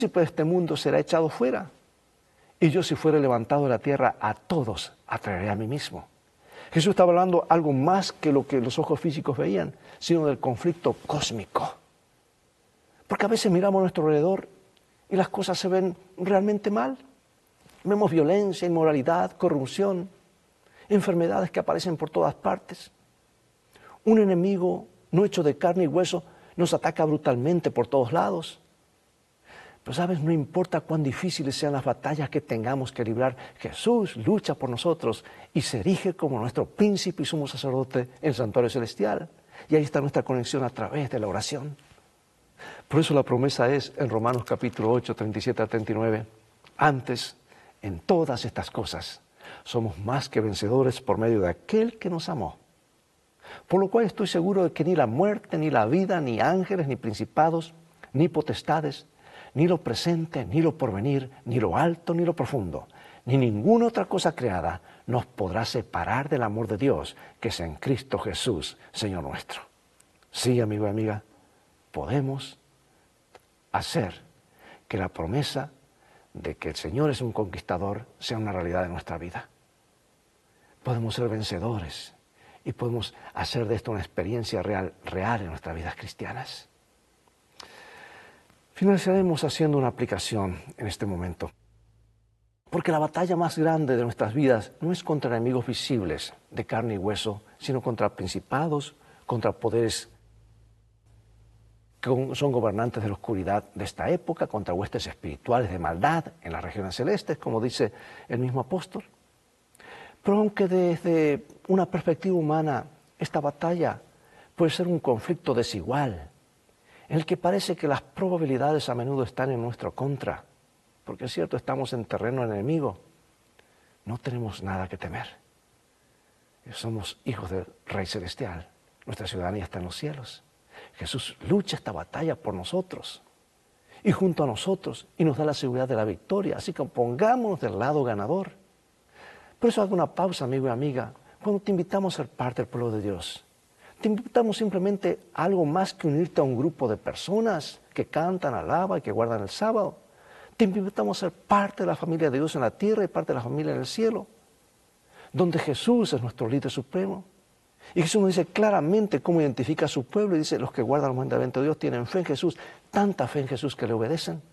de este mundo será echado fuera. Y yo, si fuere levantado de la tierra, a todos atraeré a mí mismo. Jesús estaba hablando algo más que lo que los ojos físicos veían, sino del conflicto cósmico. Porque a veces miramos a nuestro alrededor y las cosas se ven realmente mal. Vemos violencia, inmoralidad, corrupción, enfermedades que aparecen por todas partes. Un enemigo no hecho de carne y hueso nos ataca brutalmente por todos lados. Pero sabes, no importa cuán difíciles sean las batallas que tengamos que librar, Jesús lucha por nosotros y se erige como nuestro príncipe y sumo sacerdote en el santuario celestial. Y ahí está nuestra conexión a través de la oración. Por eso la promesa es en Romanos capítulo 8, 37 a 39. Antes, en todas estas cosas, somos más que vencedores por medio de aquel que nos amó. Por lo cual estoy seguro de que ni la muerte, ni la vida, ni ángeles, ni principados, ni potestades, ni lo presente, ni lo porvenir, ni lo alto, ni lo profundo, ni ninguna otra cosa creada nos podrá separar del amor de Dios que es en Cristo Jesús, Señor nuestro. Sí, amigo y amiga, podemos hacer que la promesa de que el Señor es un conquistador sea una realidad en nuestra vida. Podemos ser vencedores y podemos hacer de esto una experiencia real en nuestras vidas cristianas. Finalizaremos haciendo una aplicación en este momento. Porque la batalla más grande de nuestras vidas no es contra enemigos visibles de carne y hueso, sino contra principados, contra poderes que son gobernantes de la oscuridad de esta época, contra huestes espirituales de maldad en las regiones celestes, como dice el mismo apóstol. Pero aunque desde una perspectiva humana esta batalla puede ser un conflicto desigual, en el que parece que las probabilidades a menudo están en nuestra contra, porque es cierto, estamos en terreno enemigo, no tenemos nada que temer. Somos hijos del Rey Celestial, nuestra ciudadanía está en los cielos. Jesús lucha esta batalla por nosotros y junto a nosotros y nos da la seguridad de la victoria, así que pongámonos del lado ganador. Por eso hago una pausa, amigo y amiga, cuando te invitamos a ser parte del pueblo de Dios. Te invitamos simplemente a algo más que unirte a un grupo de personas que cantan, alaban y que guardan el sábado. Te invitamos a ser parte de la familia de Dios en la tierra y parte de la familia en el cielo, donde Jesús es nuestro líder supremo. Y Jesús nos dice claramente cómo identifica a su pueblo y dice, los que guardan los mandamientos de Dios tienen fe en Jesús, tanta fe en Jesús que le obedecen.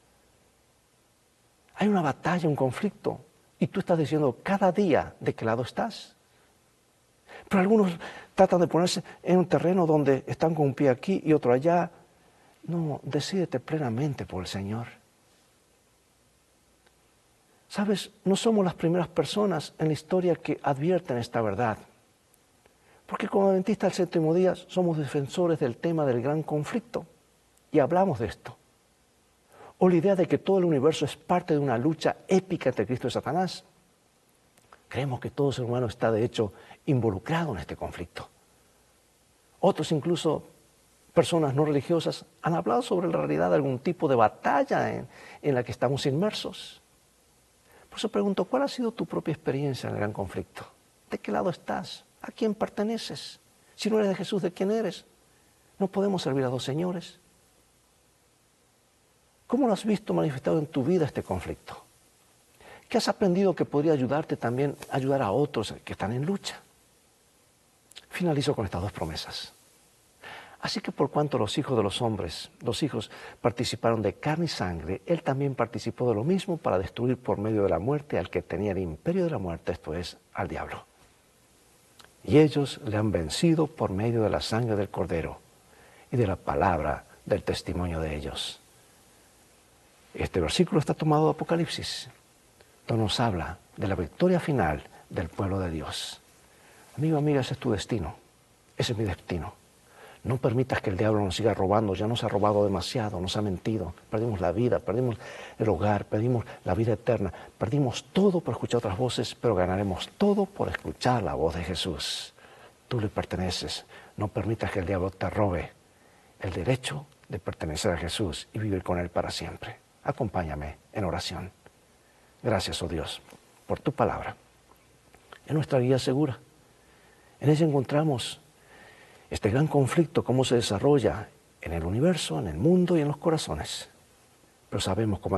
Hay una batalla, un conflicto, y tú estás diciendo cada día de qué lado estás. Pero algunos tratan de ponerse en un terreno donde están con un pie aquí y otro allá. No, decídete plenamente por el Señor. Sabes, no somos las primeras personas en la historia que advierten esta verdad. Porque como adventistas del séptimo día somos defensores del tema del gran conflicto y hablamos de esto. O la idea de que todo el universo es parte de una lucha épica entre Cristo y Satanás. Creemos que todo ser humano está de hecho involucrado en este conflicto. Otros, incluso personas no religiosas, han hablado sobre la realidad de algún tipo de batalla en la que estamos inmersos. Por eso pregunto, ¿cuál ha sido tu propia experiencia en el gran conflicto? ¿De qué lado estás? ¿A quién perteneces? Si no eres de Jesús, ¿de quién eres? No podemos servir a dos señores. ¿Cómo lo has visto manifestado en tu vida este conflicto? ¿Qué has aprendido que podría ayudarte también a ayudar a otros que están en lucha? Finalizo con estas dos promesas. Así que por cuanto los hijos de los hombres, los hijos participaron de carne y sangre, Él también participó de lo mismo para destruir por medio de la muerte al que tenía el imperio de la muerte, esto es, al diablo. Y ellos le han vencido por medio de la sangre del Cordero y de la palabra del testimonio de ellos. Este versículo está tomado de Apocalipsis, donde nos habla de la victoria final del pueblo de Dios. Amigo, amiga, ese es tu destino, ese es mi destino. No permitas que el diablo nos siga robando, ya nos ha robado demasiado, nos ha mentido. Perdimos la vida, perdimos el hogar, perdimos la vida eterna, perdimos todo por escuchar otras voces, pero ganaremos todo por escuchar la voz de Jesús. Tú le perteneces, no permitas que el diablo te robe el derecho de pertenecer a Jesús y vivir con Él para siempre. Acompáñame en oración. Gracias, oh Dios, por tu palabra. Es nuestra guía segura. En ella encontramos este gran conflicto, cómo se desarrolla en el universo, en el mundo y en los corazones. pero sabemos cómo